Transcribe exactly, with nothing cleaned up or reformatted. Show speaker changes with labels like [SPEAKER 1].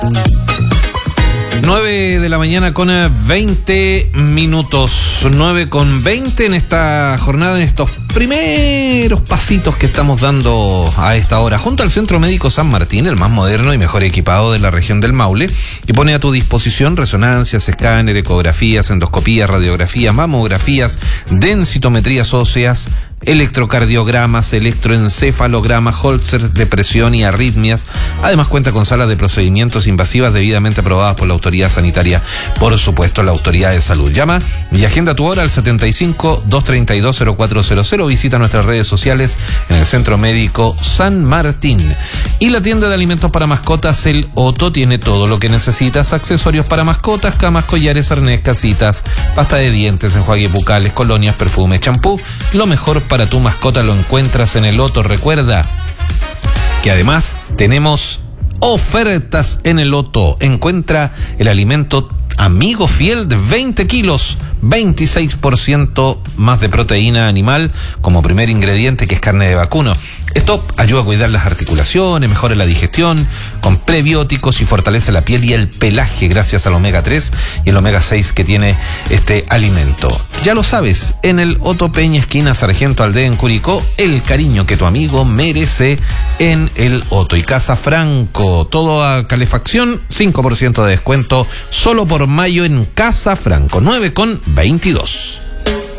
[SPEAKER 1] nueve de la mañana con veinte minutos. nueve con veinte en esta jornada, en estos primeros pasitos que estamos dando a esta hora, junto al Centro Médico San Martín, el más moderno y mejor equipado de la región del Maule, que pone a tu disposición resonancias, escáner, ecografías, endoscopías, radiografías, mamografías, densitometrías óseas, electrocardiogramas, electroencefalogramas, Holters de presión y arritmias. Además cuenta con salas de procedimientos invasivas debidamente aprobadas por la autoridad sanitaria, por supuesto la autoridad de salud. Llama y agenda tu hora al setenta y cinco, doscientos treinta y dos, cero cuatro cero cero. Visita nuestras redes sociales en el Centro Médico San Martín. Y la tienda de alimentos para mascotas, el Otto, tiene todo lo que necesitas: accesorios para mascotas, camas, collares, arnés, casitas, pasta de dientes, enjuagues bucales, colonias, perfumes, champú. Lo mejor para tu mascota lo encuentras en el Otto. Recuerda que además tenemos ofertas en el Otto. Encuentra el alimento amigo fiel de veinte kilos, veintiséis por ciento más de proteína animal como primer ingrediente, que es carne de vacuno. Esto ayuda a cuidar las articulaciones, mejora la digestión, con prebióticos, y fortalece la piel y el pelaje gracias al omega tres y el omega seis que tiene este alimento. Ya lo sabes, en el Otto Peña, esquina Sargento Aldea en Curicó, el cariño que tu amigo merece en el Otto. Y Casa Franco, todo a calefacción, cinco por ciento de descuento solo por mayo en Casa Franco. nueve con veintidós.